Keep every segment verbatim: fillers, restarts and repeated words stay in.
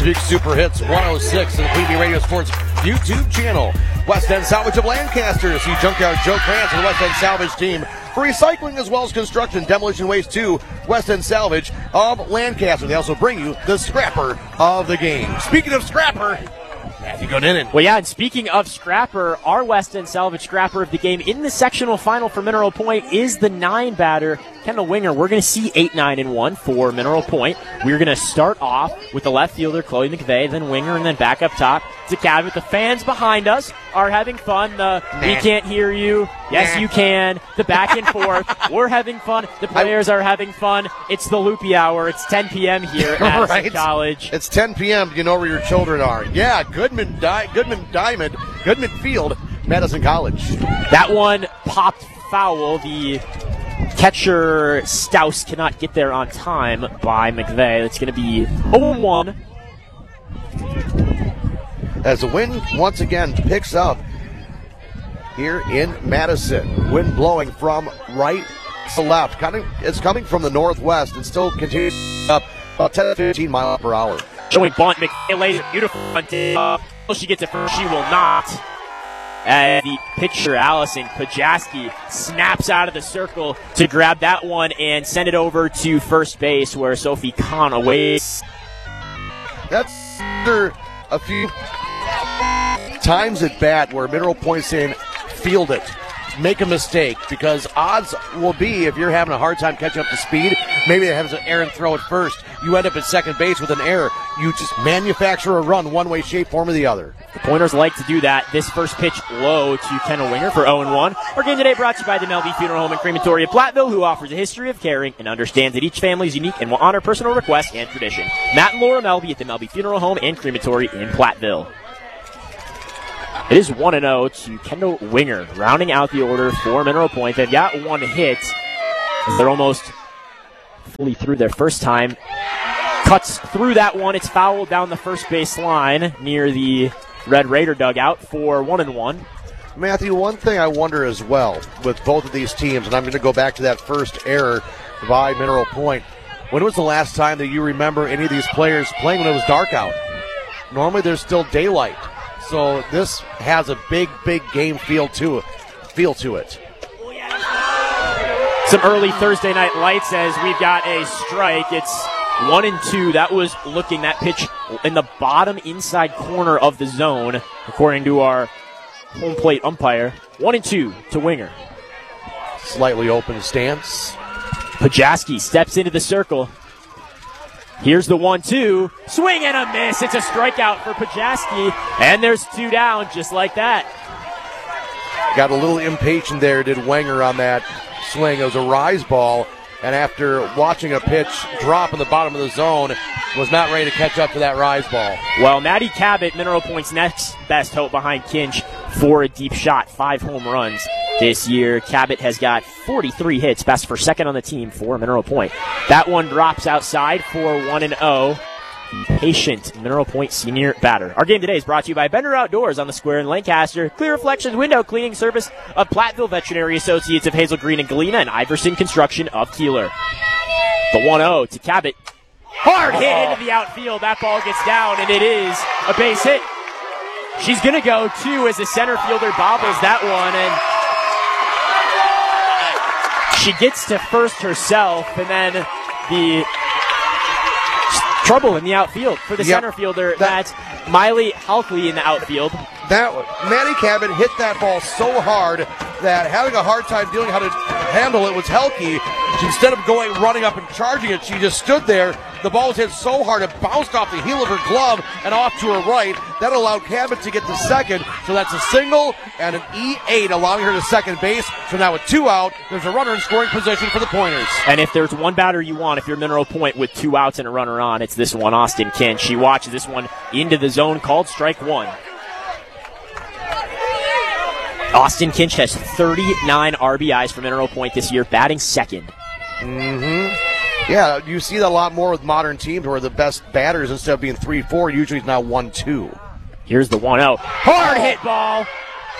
Chesapeake Super Hits one oh six and the Queen Bee Radio Sports YouTube channel. West End Salvage of Lancaster. See Junkyard Joe Krantz and the West End Salvage team for recycling as well as construction, demolition waste too. West End Salvage of Lancaster. They also bring you the Scrapper of the game. Speaking of Scrapper, Matthew Goodinen. Well, yeah, and speaking of Scrapper, our West End Salvage Scrapper of the game in the sectional final for Mineral Point is the nine batter, Kendall Winger. We're going to see eight, nine, and one for Mineral Point. We're going to start off with the left fielder, Chloe McVeigh, then Winger, and then back up top to Cabot. The fans behind us are having fun. The nah. We can't hear you. Yes, nah. You can. The back and forth. We're having fun. The players are having fun. It's the loopy hour. It's ten p.m. here at Madison right. College. It's ten p.m. Do you know where your children are? Yeah, Goodman, Di- Goodman Diamond, Goodman Field, Madison College. That one popped foul. The catcher, Stouse, cannot get there on time by McVeigh. It's going to be oh one. As the wind once again picks up here in Madison. Wind blowing from right to left. Kind of, it's coming from the northwest and still continues up about ten to fifteen miles per hour. Showing bunt. McVeigh lays a beautiful bunt. Uh, she gets it first. She will not. And the pitcher, Allison Pajaski, snaps out of the circle to grab that one and send it over to first base where Sophie Kahn awaits. That's after a few times at bat where Mineral Point saying, field it, make a mistake, because odds will be if you're having a hard time catching up to speed, maybe they have an errant throw at first, you end up at second base with an error. You just manufacture a run one way, shape, form, or the other. The Pointers like to do that. This first pitch low to Kendall Winger for oh and one. Our game today brought to you by the Melby Funeral Home and Crematory of Platteville, who offers a history of caring and understands that each family is unique and will honor personal requests and tradition. Matt and Laura Melby at the Melby Funeral Home and Crematory in Platteville. It is one and oh to Kendall Winger, rounding out the order for Mineral Point. They've got one hit. They're almost fully through their first time. Cuts through that one. It's fouled down the first base line near the Red Raider dugout for one and one. Matthew, one thing I wonder as well with both of these teams, and I'm going to go back to that first error by Mineral Point. When was the last time that you remember any of these players playing when it was dark out? Normally there's still daylight. So this has a big, big game feel to it. Feel to it. Some early Thursday night lights as we've got a strike. It's one and two. That was looking that pitch in the bottom inside corner of the zone, according to our home plate umpire. One and two to Winger. Slightly open stance. Pajaski steps into the circle. Here's the one two. Swing and a miss. It's a strikeout for Pajaski. And there's two down just like that. Got a little impatient there, did Wenger, on that swing. It was a rise ball. And after watching a pitch drop in the bottom of the zone, was not ready to catch up to that rise ball. Well, Maddie Cabot, Mineral Point's next best hope behind Kinch for a deep shot. Five home runs this year. Cabot has got forty-three hits, best for second on the team for Mineral Point. That one drops outside for one and oh. Patient Mineral Point senior batter. Our game today is brought to you by Bender Outdoors on the Square in Lancaster, Clear Reflections window cleaning service of Platteville Veterinary Associates of Hazel Green and Galena, and Iverson Construction of Keeler. The one oh to Cabot. Hard hit into the outfield. That ball gets down, and it is a base hit. She's going to go, too, as the center fielder bobbles that one, and she gets to first herself, and then the trouble in the outfield for the yep. center fielder. That, that's Miley Halkley in the outfield. That Maddie Cabot hit that ball so hard that having a hard time dealing how to handle it was Helke. She, instead of going running up and charging it, she just stood there. The ball was hit so hard it bounced off the heel of her glove and off to her right. That allowed Cabot to get to second. So that's a single and an E eight, allowing her to second base. So now with two out, there's a runner in scoring position for the Pointers. And if there's one batter you want, if you're Mineral Point with two outs and a runner on, it's this one, Austin Kinch. She watches this one into the zone, called strike one. Austin Kinch has thirty-nine R B Is for Mineral Point this year, batting second. Mm-hmm. Yeah, you see that a lot more with modern teams where the best batters, instead of being three four, usually is now one two. Here's the one oh. Hard hit ball.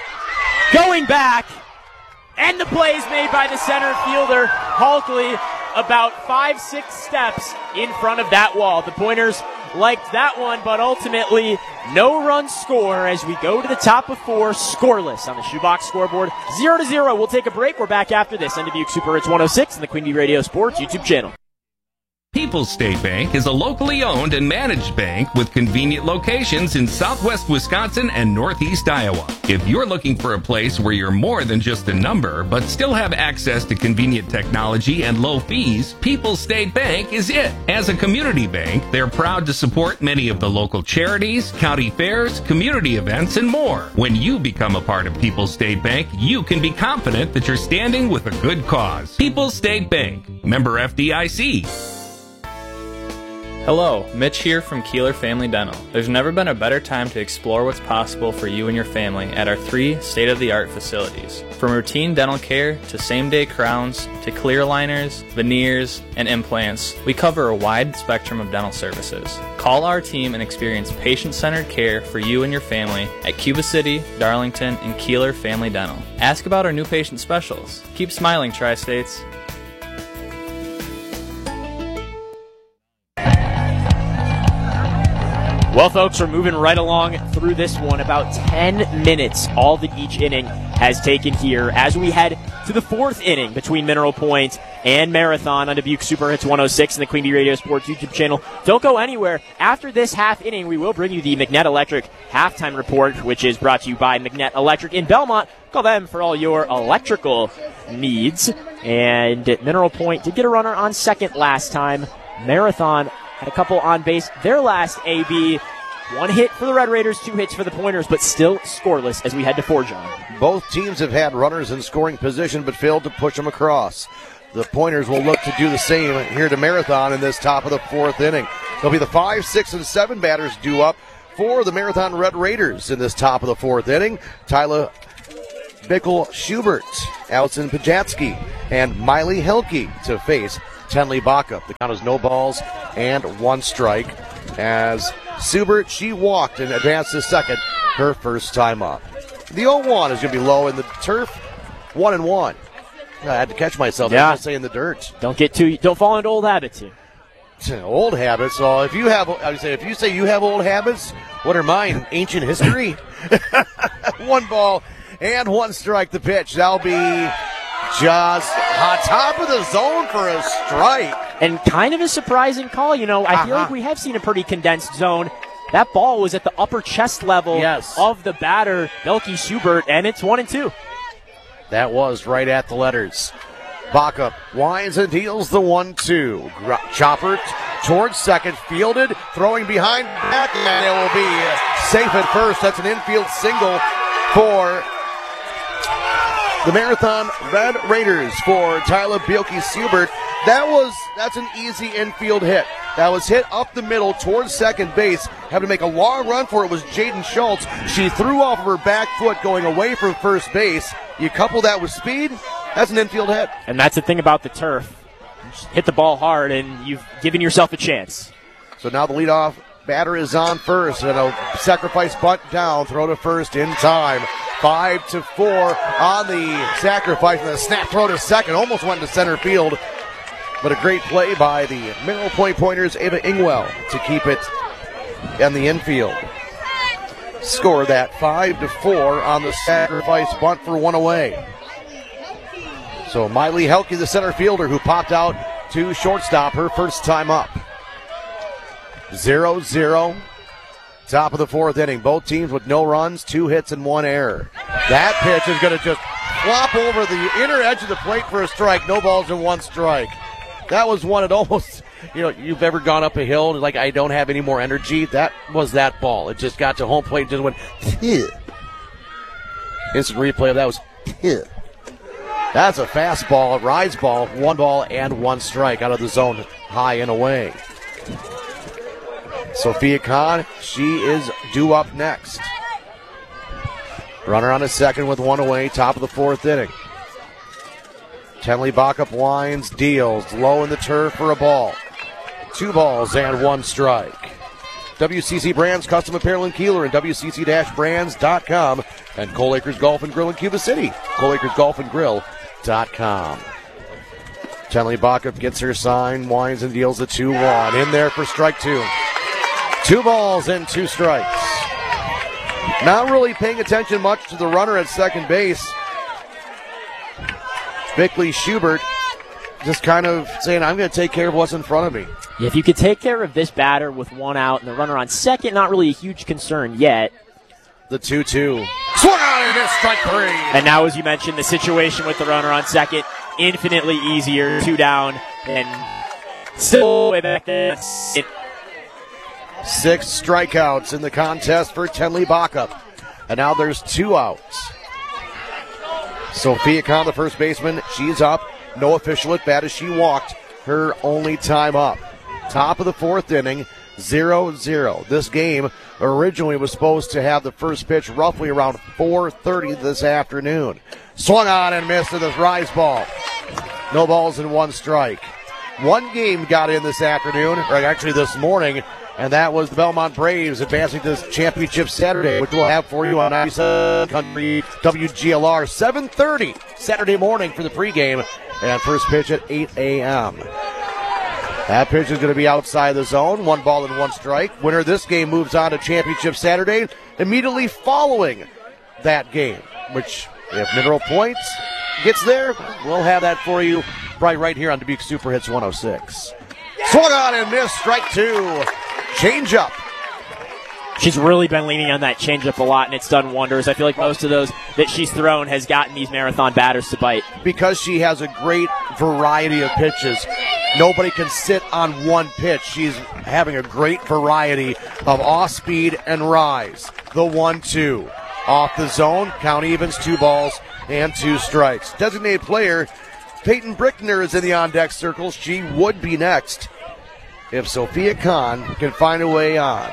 Going back. And the play is made by the center fielder, Halkley. about five, six steps in front of that wall. The Pointers liked that one, but ultimately no run score as we go to the top of four, scoreless on the Shoebox scoreboard, zero to zero. We'll take a break. We're back after this on Dubuque Super Hits one oh six and the Queen Bee Radio Sports YouTube channel. People's State Bank is a locally owned and managed bank with convenient locations in southwest Wisconsin and northeast Iowa. If you're looking for a place where you're more than just a number, but still have access to convenient technology and low fees, People's State Bank is it. As a community bank, they're proud to support many of the local charities, county fairs, community events, and more. When you become a part of People's State Bank, you can be confident that you're standing with a good cause. People's State Bank, member F D I C. Hello, Mitch here from Keeler Family Dental. There's never been a better time to explore what's possible for you and your family at our three state-of-the-art facilities. From routine dental care to same-day crowns to clear aligners, veneers, and implants, we cover a wide spectrum of dental services. Call our team and experience patient-centered care for you and your family at Cuba City, Darlington, and Keeler Family Dental. Ask about our new patient specials. Keep smiling, Tri-States. Well, folks, we're moving right along through this one. About ten minutes, all that each inning has taken here as we head to the fourth inning between Mineral Point and Marathon on Dubuque Super Hits one oh six and the Queen Bee Radio Sports YouTube channel. Don't go anywhere. After this half inning, we will bring you the McNett Electric halftime report, which is brought to you by McNett Electric in Belmont. Call them for all your electrical needs. And Mineral Point did get a runner on second last time. Marathon had a couple on base. Their last A B, one hit for the Red Raiders, two hits for the Pointers, but still scoreless as we head to four, John. Both teams have had runners in scoring position but failed to push them across. The Pointers will look to do the same here to Marathon in this top of the fourth inning. There'll be the five, six, and seven batters due up for the Marathon Red Raiders in this top of the fourth inning. Tyler Bickle Schubert, Allison Pajatsky, and Miley Helke to face Tenley Baca. The count is no balls and one strike as Schubert, she walked and advanced to second her first time up. The oh one is going to be low in the turf, one and one. I had to catch myself. Yeah. I was going to say in the dirt. Don't get too, don't fall into old habits here. Old habits. So if you have, I would say, if you say you have old habits, what are mine? Ancient history. One ball and one strike. The pitch. That'll be just on top of the zone for a strike. And kind of a surprising call. You know, I uh-huh. feel like we have seen a pretty condensed zone. That ball was at the upper chest level yes. of the batter, Belky Schubert, and it's one and two. That was right at the letters. Baca winds and deals the one two. Chopper towards second, fielded, throwing behind back, and it will be safe at first. That's an infield single for the Marathon Red Raiders for Tyler Bielke Schubert. That was, that's an easy infield hit. That was hit up the middle towards second base. Having to make a long run for it was Jaden Schultz. She threw off of her back foot going away from first base. You couple that with speed, that's an infield hit. And that's the thing about the turf. Hit the ball hard and you've given yourself a chance. So now the leadoff batter is on first, and a sacrifice bunt down, throw to first in time. Five to four on the sacrifice, and the snap throw to second, almost went to center field, but a great play by the Mineral Point Pointers, Ava Ingwell, to keep it in the infield. Score that five to four on the sacrifice bunt for one away. So Miley Helke, the center fielder, who popped out to shortstop her first time up. zero zero. Top of the fourth inning. Both teams with no runs, two hits, and one error. That pitch is going to just flop over the inner edge of the plate for a strike. No balls and one strike. That was one that almost, you know, you've ever gone up a hill and like, I don't have any more energy. That was that ball. It just got to home plate and just went, Phew. Instant replay of that was, Phew. That's a fastball, a rise ball, one ball and one strike out of the zone, high and away. Sophia Kahn, she is due up next. Runner on a second with one away, top of the fourth inning. Tenley Baca winds, deals, low in the turf for a ball. Two balls and one strike. W C C Brands Custom Apparel in Keeler and W C C brands dot com and Cole Acres Golf and Grill in Cuba City, Cole Acres Golf and Grill dot com. Tenley Backup gets her sign, winds and deals the two one. In there for strike two. Two balls and two strikes. Not really paying attention much to the runner at second base. Bickley Schubert just kind of saying, I'm going to take care of what's in front of me. If you could take care of this batter with one out and the runner on second, not really a huge concern yet. The two two. Swung on and missed, strike three. And now, as you mentioned, the situation with the runner on second, infinitely easier. Two down and still way back there. It, Six strikeouts in the contest for Tenley Backup. And now there's two outs. Sophia Kahn, the first baseman, she's up. No official at bat as she walked her only time up. Top of the fourth inning, zero zero. This game originally was supposed to have the first pitch roughly around four thirty this afternoon. Swung on and missed to the rise ball. No balls and one strike. One game got in this afternoon, or actually this morning, and that was the Belmont Braves advancing to this championship Saturday, which we'll have for you on ninety-seven Country W G L R. seven thirty Saturday morning for the pregame, and first pitch at eight a.m. That pitch is going to be outside the zone. One ball and one strike. Winner of this game moves on to championship Saturday, immediately following that game, which, if Mineral Point gets there, we'll have that for you right, right here on Dubuque Super Hits one oh six. Swung on and missed, strike two. Change up. She's really been leaning on that changeup a lot, and it's done wonders. I feel like most of those that she's thrown has gotten these marathon batters to bite. Because she has a great variety of pitches. Nobody can sit on one pitch. She's having a great variety of off-speed and rise. The one two. Off the zone, count evens, two balls and two strikes. Designated player Peyton Brickner is in the on-deck circles. She would be next if Sophia Kahn can find a way on.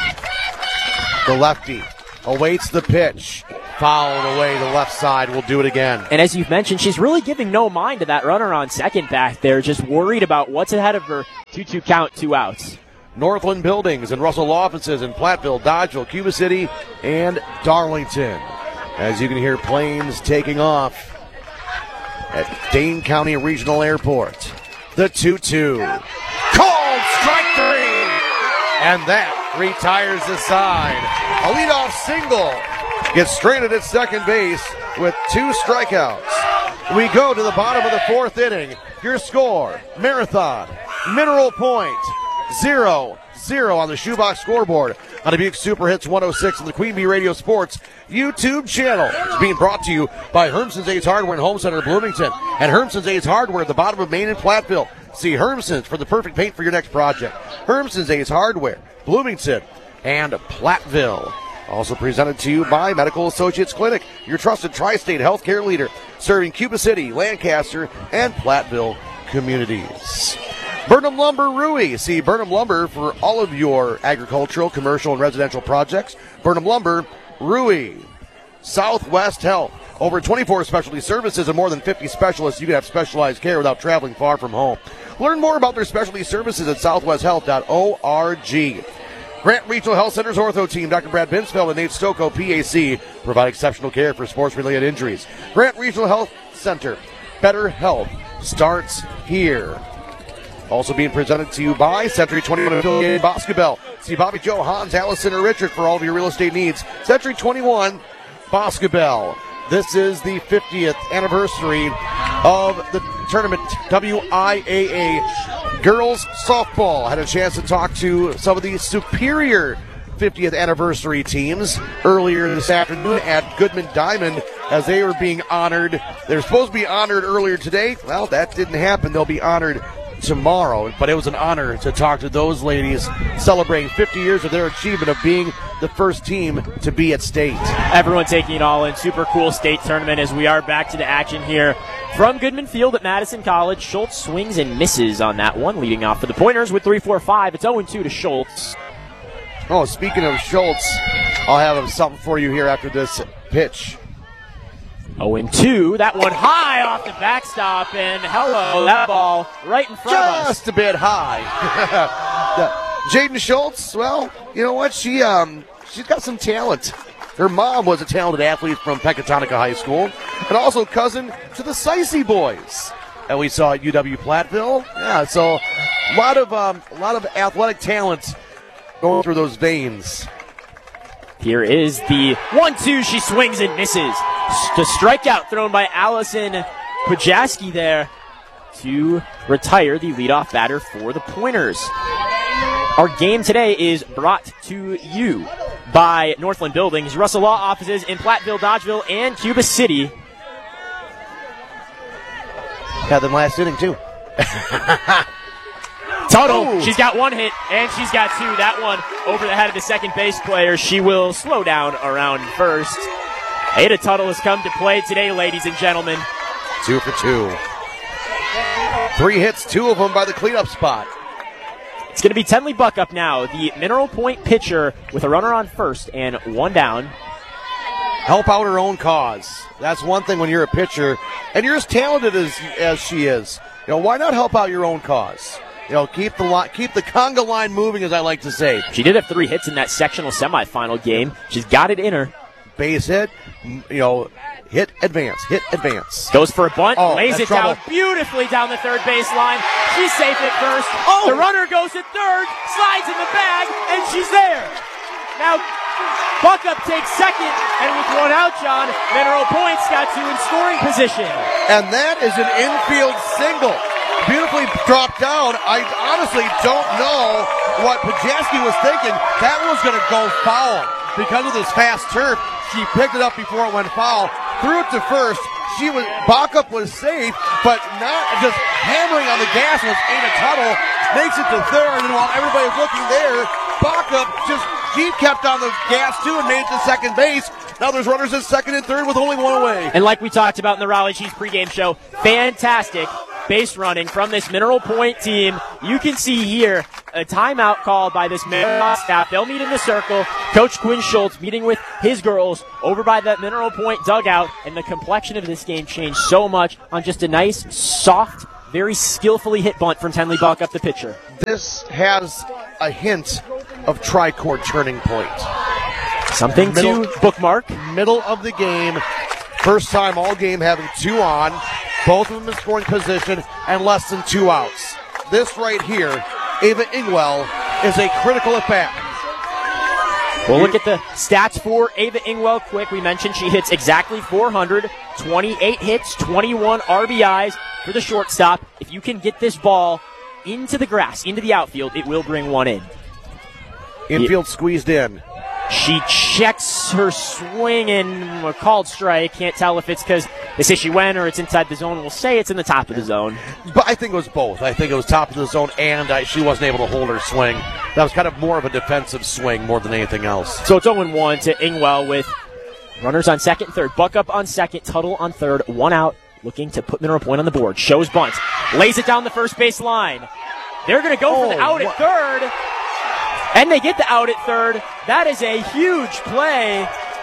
The lefty awaits the pitch. Fouled away to the left side. Will do it again. And as you've mentioned, she's really giving no mind to that runner on second back there, just worried about what's ahead of her. two two count, two outs. Northland Buildings and Russell Law Offices in Platteville, Dodgeville, Cuba City, and Darlington. As you can hear planes taking off at Dane County Regional Airport. The two two. Called strike three! And that retires the side. A leadoff single gets stranded at second base with two strikeouts. We go to the bottom of the fourth inning. Your score, Marathon, Mineral Point, zero zero on the shoebox scoreboard on Dubuque Super Hits one oh six and the Queen Bee Radio Sports YouTube channel. It's being brought to you by Hermson's Ace Hardware and Home Center Bloomington and Hermson's Ace Hardware at the bottom of Main and Platteville. See Hermson's for the perfect paint for your next project. Hermson's Ace Hardware, Bloomington, and Platteville. Also presented to you by Medical Associates Clinic, your trusted tri-state healthcare leader, serving Cuba City, Lancaster, and Platteville communities. Burnham Lumber Rui. See Burnham Lumber for all of your agricultural, commercial, and residential projects. Burnham Lumber Rui. Southwest Health. Over twenty-four specialty services and more than fifty specialists. You can have specialized care without traveling far from home. Learn more about their specialty services at southwest health dot org. Grant Regional Health Center's ortho team, Doctor Brad Binsfeld and Nate Stocco, P A C, provide exceptional care for sports-related injuries. Grant Regional Health Center. Better health starts here. Also being presented to you by Century twenty-one affiliated Basketball. See Bobby Joe, Hans, Allison, or Richard for all of your real estate needs. Century twenty-one Basketball. This is the fiftieth anniversary of the tournament. W I A A Girls Softball. I had a chance to talk to some of the superior fiftieth anniversary teams earlier this afternoon at Goodman Diamond as they were being honored. They were supposed to be honored earlier today. Well, that didn't happen. They'll be honored tomorrow, but it was an honor to talk to those ladies celebrating fifty years of their achievement of being the first team to be at state. Everyone taking it all in. Super cool state tournament as we are back to the action here from Goodman Field at Madison College. Schultz swings and misses on that one, leading off for the Pointers with three four five. It's oh and two to Schultz. Oh, speaking of Schultz, I'll have something for you here after this pitch. oh and two. That one high off the backstop, and hello, that ball right in front of us. Just a bit high. Jaden Schultz, well, you know what? She um she's got some talent. Her mom was a talented athlete from Pecatonica High School, and also cousin to the Sicey boys. that we saw at U W Platteville. Yeah, so a lot of um, a lot of athletic talent going through those veins. Here is the one two. She swings and misses. The strikeout thrown by Allison Pajaski there to retire the leadoff batter for the Pointers. Our game today is brought to you by Northland Buildings, Russell Law Offices in Platteville, Dodgeville, and Cuba City. Had them last inning, too. Tuttle, Ooh. She's got one hit, and she's got two. That one over the head of the second base player. She will slow down around first. Ada Tuttle has come to play today, ladies and gentlemen. Two for two. Three hits, two of them by the cleanup spot. It's going to be Tenley Buckup now, the Mineral Point pitcher with a runner on first and one down. Help out her own cause. That's one thing when you're a pitcher, and you're as talented as as she is. You know, why not help out your own cause? You know, keep the line, keep the conga line moving, as I like to say. She did have three hits in that sectional semifinal game. She's got it in her. Base hit, you know, hit, advance, hit, advance. Goes for a bunt, oh, lays it trouble. down beautifully down the third base line. She's safe at first. Oh. The runner goes to third, slides in the bag, and she's there. Now, Buckup takes second, and with one out, John, Mineral Point's got two in scoring position. And that is an infield single. Beautifully dropped down. I honestly don't know what Pajaski was thinking. That was going to go foul. Because of this fast turf, she picked it up before it went foul, threw it to first. She was, Buckup was safe, but not just hammering on the gas was Ada Tuttle, makes it to third, and while everybody was looking there, Buckup just, she kept on the gas too and made it to second base. Now there's runners at second and third with only one away. And like we talked about in the Raleigh Cheese pregame show, fantastic base running from this Mineral Point team. You can see here a timeout called by this Mineral staff. They'll meet in the circle. Coach Quinn Schultz meeting with his girls over by that Mineral Point dugout, and the complexion of this game changed so much on just a nice, soft, very skillfully hit bunt from Tenley Buckup, the pitcher. This has a hint of tricord turning point. Something middle, to bookmark. Middle of the game. First time all game having two on. Both of them in scoring position and less than two outs. This right here, Ava Ingwell, is a critical at bat. We'll look at the stats for Ava Ingwell quick. We mentioned she hits exactly four hundred, twenty-eight hits, twenty-one R B Is for the shortstop. If you can get this ball into the grass, into the outfield, it will bring one in. Infield yeah. squeezed in. She checks her swing and a called strike. Can't tell if it's because they say she went or it's inside the zone. We'll say it's in the top of the zone. But I think it was both. I think it was top of the zone and uh, she wasn't able to hold her swing. That was kind of more of a defensive swing more than anything else. So it's oh one to Ingwell with runners on second and third. Buckup on second, Tuttle on third. One out, looking to put Mineral Point on the board. Shows bunt. Lays it down the first base line. They're going to go oh, for the out what? at third. And they get the out at third. That is a huge play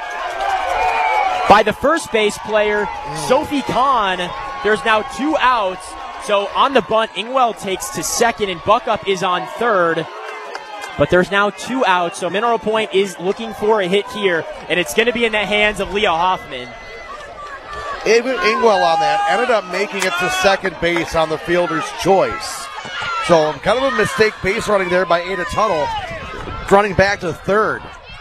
by the first base player, Sophie Kahn. There's now two outs. So on the bunt, Ingwell takes to second and Buckup is on third. But there's now two outs, so Mineral Point is looking for a hit here, and it's going to be in the hands of Leah Hoffman. Even Ingwell on that ended up making it to second base on the fielder's choice. So kind of a mistake base running there by Ada Tuttle, running back to third.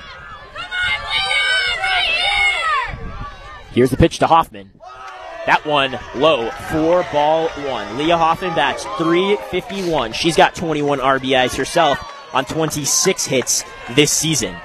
Here's the pitch to Hoffman. That one low, four ball one. Leah Hoffman bats three fifty-one. She's got twenty-one R B Is herself on twenty-six hits this season.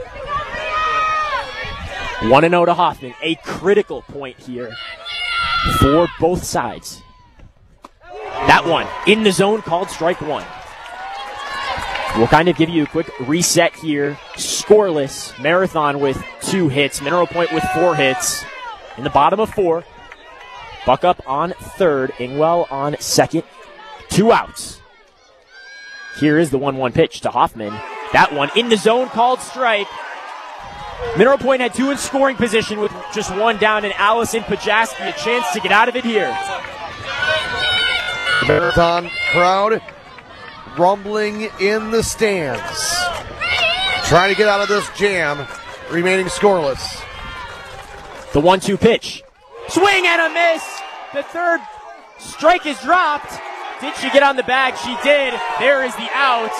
one and oh to Hoffman, a critical point here for both sides. That one in the zone, called strike one. We'll kind of give you a quick reset here. Scoreless, Marathon with two hits, Mineral Point with four hits. In the bottom of four, Buckup on third, Ingwell on second. Two outs. Here is the one one pitch to Hoffman. That one in the zone, called strike. Mineral Point had two in scoring position with just one down, and Allison Pajaski a chance to get out of it here. The Marathon crowd rumbling in the stands, trying to get out of this jam, remaining scoreless. The one two pitch. Swing and a miss! The third Strike is dropped. Did she get on the bag? She did. There is the out.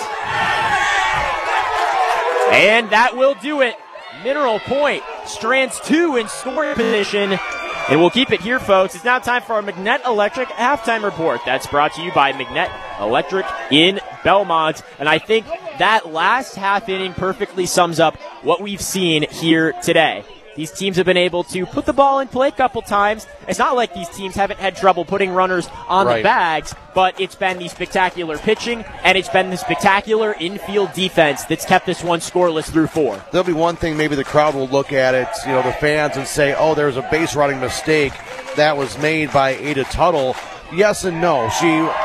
And that will do it. Mineral Point strands two in scoring position. And we'll keep it here, folks. It's now time for our Magnet Electric halftime report. That's brought to you by Magnet Electric in Belmont. And I think that last half inning perfectly sums up what we've seen here today. These teams have been able to put the ball in play a couple times. It's not like these teams haven't had trouble putting runners on right. the bags, but it's been the spectacular pitching, and it's been the spectacular infield defense that's kept this one scoreless through four. There'll be one thing, maybe the crowd will look at it, you know, the fans, and say, oh, there's a base running mistake that was made by Ada Tuttle. Yes and no. She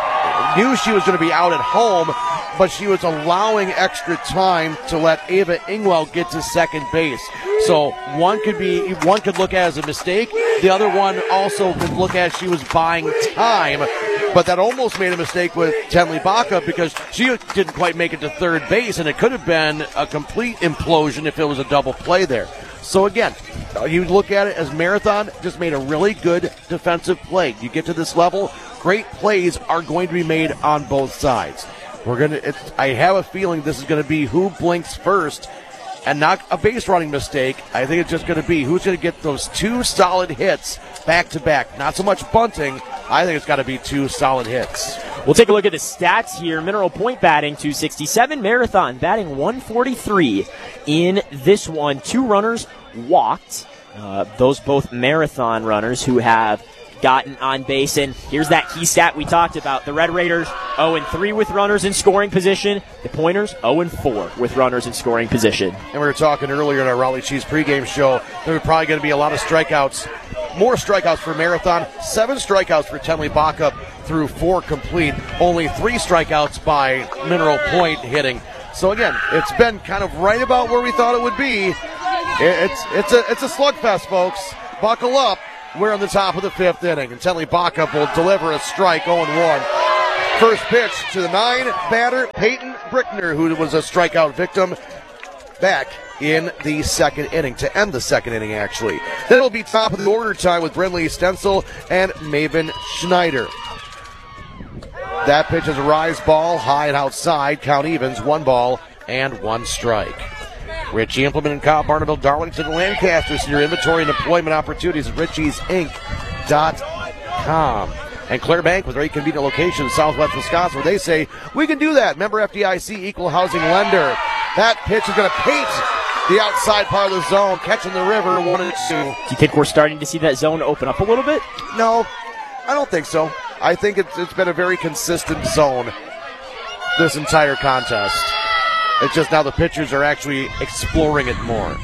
knew she was going to be out at home, but she was allowing extra time to let Ava Ingwell get to second base. So one could be, one could look at it as a mistake. The other one also could look at she was buying time. But that almost made a mistake with Tenley Baca because she didn't quite make it to third base, and it could have been a complete implosion if it was a double play there. So again, you look at it as Marathon just made a really good defensive play. You get to this level, great plays are going to be made on both sides. We're gonna. It's, I have a feeling this is going to be who blinks first, and not a base running mistake. I think it's just going to be who's going to get those two solid hits back to back. Not so much bunting. I think it's got to be two solid hits. We'll take a look at the stats here. Mineral Point batting two sixty-seven. Marathon batting one forty-three in this one. Two runners walked. Uh, those both Marathon runners who have gotten on base. And here's that key stat we talked about. The Red Raiders oh and three with runners in scoring position. The Pointers oh and four with runners in scoring position. And we were talking earlier in our Raleigh Cheese pregame show, there are probably going to be a lot of strikeouts. More strikeouts for Marathon. Seven strikeouts for Tenley Baca through four complete. Only three strikeouts by Mineral Point hitting. So again, it's been kind of right about where we thought it would be. It's it's a it's a slugfest, folks. Buckle up. We're on the top of the fifth inning, and Tenley Baca will deliver a strike oh and one. First pitch to the nine batter, Peyton Brickner, who was a strikeout victim, back in the second inning, to end the second inning, actually. Then it'll be top of the order time with Brinley Stencil and Maven Schneider. That pitch is a rise ball, high and outside, count evens, one ball and one strike. Ritchie Implement and Cobb, Barneville, Darlington, and Lancaster. See your inventory and employment opportunities at ritchies inc dot com. And Claire Bank with very convenient location in southwest Wisconsin, where they say, we can do that. Member F D I C, equal housing lender. That pitch is going to paint the outside part of the zone, catching the river, one and two. Do you think we're starting to see that zone open up a little bit? No, I don't think so. I think it's, it's been a very consistent zone this entire contest. It's just now the pitchers are actually exploring it more.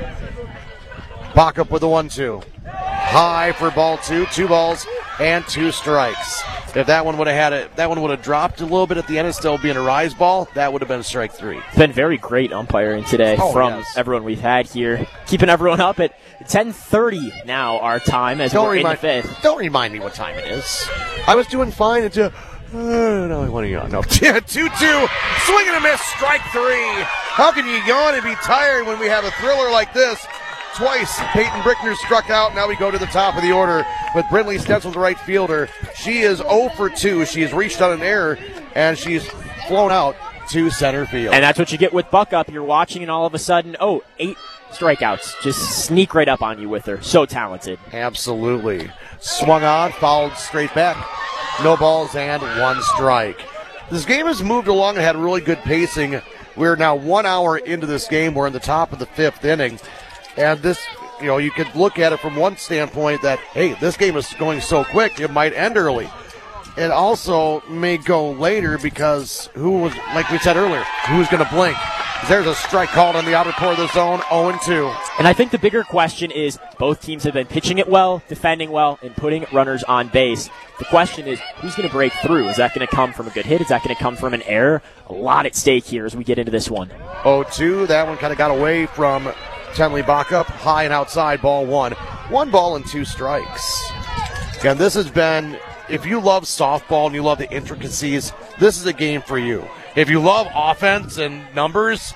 Bach up with a one two. High for ball two, two balls and two strikes. If that one would have had it, that one would have dropped a little bit at the end and still being a rise ball, that would have been strike three. Been very great umpiring today oh, from yes. everyone we've had here. Keeping everyone up at ten thirty now, our time, as don't we're remind, in the fifth. Don't remind me what time it is. I was doing fine until... Uh, no, I want to yawn. No, two two. Swing and a miss, strike three. How can you yawn and be tired when we have a thriller like this? Twice, Peyton Brickner struck out. Now we go to the top of the order with Brinley Stencil, the right fielder. She is oh for two. She has reached on an error, and she's flown out to center field. And that's what you get with Buck Up. You're watching, and all of a sudden, oh, eight strikeouts. Just sneak right up on you with her. So talented. Absolutely. Swung on, fouled straight back. No balls and one strike. This game has moved along and had really good pacing. We're now one hour into this game. We're in the top of the fifth inning. And this, you know, you could look at it from one standpoint that, hey, this game is going so quick, it might end early. It also may go later because who was, like we said earlier, who's going to blink? There's a strike called on the outer core of the zone, oh and two. And I think the bigger question is both teams have been pitching it well, defending well, and putting runners on base. The question is, who's going to break through? Is that going to come from a good hit? Is that going to come from an error? A lot at stake here as we get into this one. oh two, that one kind of got away from Tenley Baca, high and outside, ball one. One ball and two strikes. Again, this has been, if you love softball and you love the intricacies, this is a game for you. If you love offense and numbers,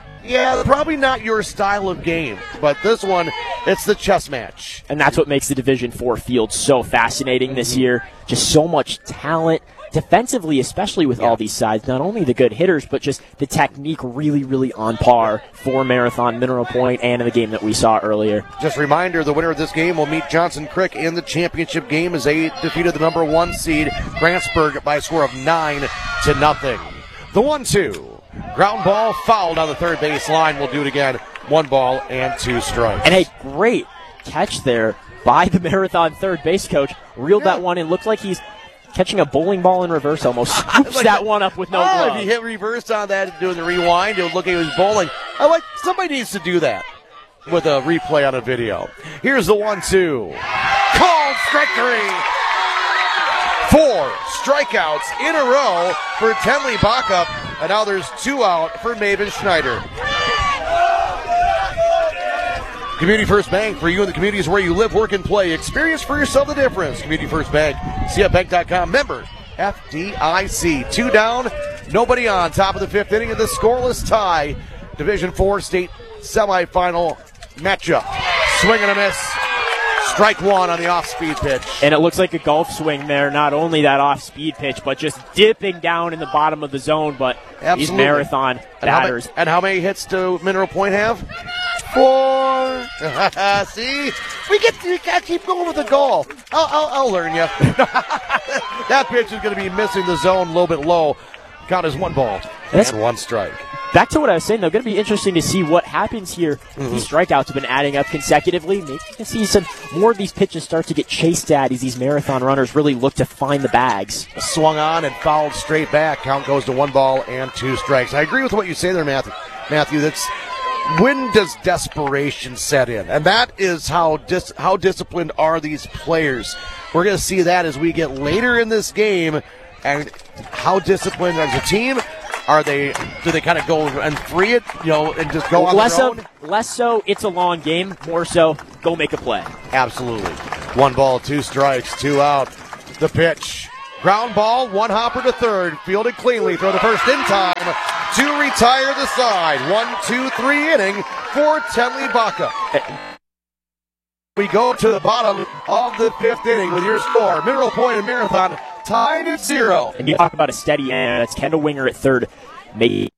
Yeah, probably not your style of game, but this one, it's the chess match. And that's what makes the Division four field so fascinating this year. Just so much talent. Defensively, especially with Yeah. all these sides, not only the good hitters, but just the technique really, really on par for Marathon, Mineral Point, and in the game that we saw earlier. Just a reminder, the winner of this game will meet Johnson Crick in the championship game as they defeated the number one seed, Grantsburg, by a score of nine to nothing. The one two. Ground ball fouled on the third base line. We'll do it again. One ball and two strikes. And a great catch there by the Marathon third base coach. Reeled Yeah. that one in. Looked like he's catching a bowling ball in reverse almost. Scoops like that the- one up with no oh, glove. if you hit reverse on that, doing the rewind, it would look like he was bowling. I like, somebody needs to do that with a replay on a video. Here's the one two. Called strike three. Four strikeouts in a row for Tenley Backup, and now there's two out for Maven Schneider. Community First Bank, for you and the communities where you live, work, and play. Experience for yourself the difference. Community First Bank, C F bank dot com, member F D I C. Two down, nobody on. Top of the fifth inning of the scoreless tie. Division four state semifinal matchup. Swing and a miss. Strike one on the off-speed pitch. And it looks like a golf swing there. Not only that off-speed pitch, but just dipping down in the bottom of the zone. But Absolutely. these Marathon And how, batters. ma- and how many hits do Mineral Point have? Four. See? We get you gotta keep going with the goal. I'll, I'll, I'll learn you. That pitch is going to be missing the zone a little bit low. Count as one ball That's- and one strike. Back to what I was saying, though, going to be interesting to see what happens here. Mm-hmm. These strikeouts have been adding up consecutively. Maybe we can see some more of these pitches start to get chased at as these Marathon runners really look to find the bags. Swung on and fouled straight back. Count goes to one ball and two strikes. I agree with what you say there, Matthew. Matthew, that's when does desperation set in? And that is how dis- how disciplined are these players. We're going to see that as we get later in this game, and how disciplined as a team. Are they? Do they kind of go and free it, you know, and just go on Less their so, own? less so, it's a long game. More so, go make a play. Absolutely. One ball, two strikes, two out. The pitch. Ground ball, one hopper to third. Fielded cleanly. Throw the first in time to retire the side. One, two, three inning for Tenley Baca. We go to the bottom of the fifth inning with your score. Mineral Point and Marathon tied at zero. And you talk about a steady end. That's Kendall Winger at third. Maybe